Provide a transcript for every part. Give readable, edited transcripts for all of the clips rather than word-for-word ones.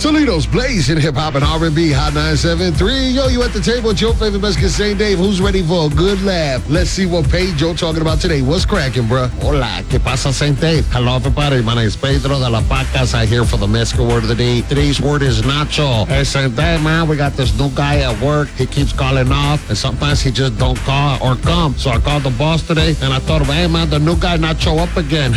Toledo's blazing hip-hop and R&B, Hot 97.3. Yo, you at the table with your favorite Mexican St. Dave. Who's ready for a good laugh? Let's see what Pedro talking about today. What's cracking, bruh? Hola, ¿qué pasa, St. Dave? Hello, everybody. My name is Pedro de la Pacas. I'm here for the Mexican word of the day. Today's word is nacho. Hey, St. Dave, man, we got this new guy at work. He keeps calling off, and sometimes he just don't call or come. So I called the boss today, and I told him, hey, man, the new guy not show up again.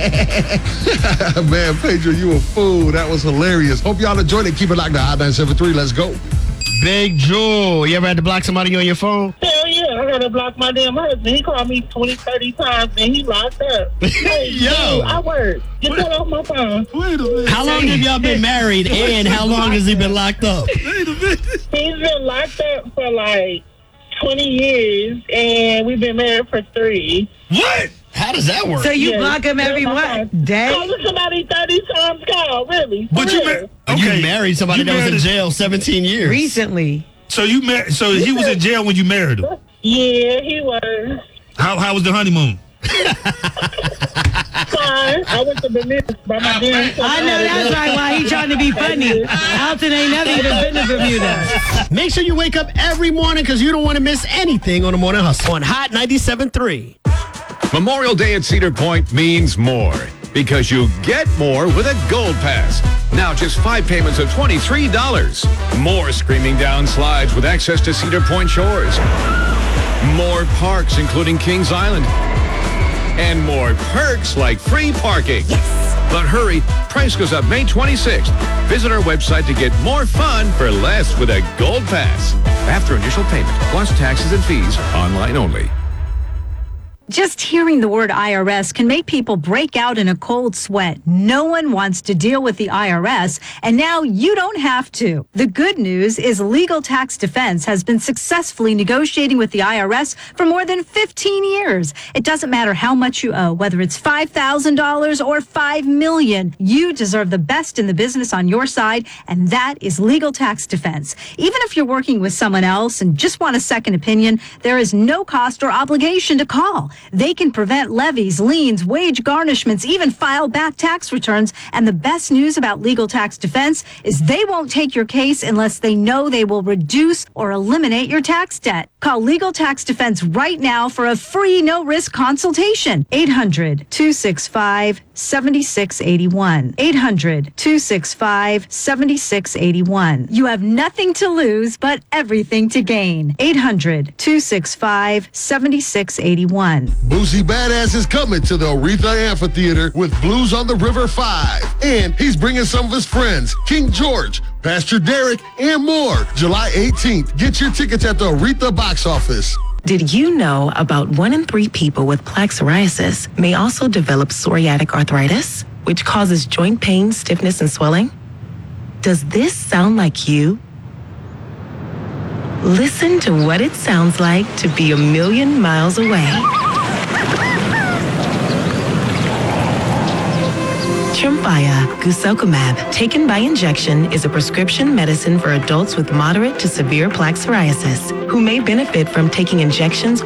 Man, Pedro, you a fool. That was hilarious. Hope y'all enjoyed it. Keep it locked to Hot 97.3. Let's go. Big Jewel, you ever had to block somebody on your phone? Hell yeah, I had to block my damn husband. He called me 20, 30 times and he locked up. Hey, Yo. I work. Get that off my phone. Wait a minute. How long have y'all been married and how long has he been locked up? Wait a minute. He's been locked up for like 20 years and we've been married for 3. What? How does that work? So you Yeah. block him every what? Day? Calling somebody 30 times, call, really. But you Real. You married somebody that was in jail 17 years. Recently. So he was in jail when you married him. Yeah, he was. How was the honeymoon? Fine. I went to Bermuda by my damn self. I know that's right. Why he trying to be funny? Alton ain't never even been to Bermuda. Make sure you wake up every morning because you don't want to miss anything on the Morning Hustle on Hot 97.3. Memorial Day at Cedar Point means more because you get more with a Gold Pass. Now just 5 payments of $23. More screaming down slides with access to Cedar Point shores. More parks, including Kings Island. And more perks like free parking. Yes! But hurry, price goes up May 26th. Visit our website to get more fun for less with a Gold Pass. After initial payment, plus taxes and fees, online only. Just hearing the word IRS can make people break out in a cold sweat. No one wants to deal with the IRS, and now you don't have to. The good news is Legal Tax Defense has been successfully negotiating with the IRS for more than 15 years. It doesn't matter how much you owe, whether it's $5,000 or $5 million. You deserve the best in the business on your side, and that is Legal Tax Defense. Even if you're working with someone else and just want a second opinion, there is no cost or obligation to call. They can prevent levies, liens, wage garnishments, even file back tax returns. And the best news about Legal Tax Defense is they won't take your case unless they know they will reduce or eliminate your tax debt. Call Legal Tax Defense right now for a free no-risk consultation. 800-265-7681. 800-265-7681. You have nothing to lose but everything to gain. 800-265-7681. Boosie Badass is coming to the Aretha Amphitheater with Blues on the River 5. And he's bringing some of his friends, King George, Pastor Derek, and more. July 18th. Get your tickets at the Aretha box office. Did you know about 1 in 3 people with plaque psoriasis may also develop psoriatic arthritis, which causes joint pain, stiffness, and swelling? Does this sound like you? Listen to what it sounds like to be a million miles away. Tremfya guselkumab, taken by injection, is a prescription medicine for adults with moderate to severe plaque psoriasis who may benefit from taking injections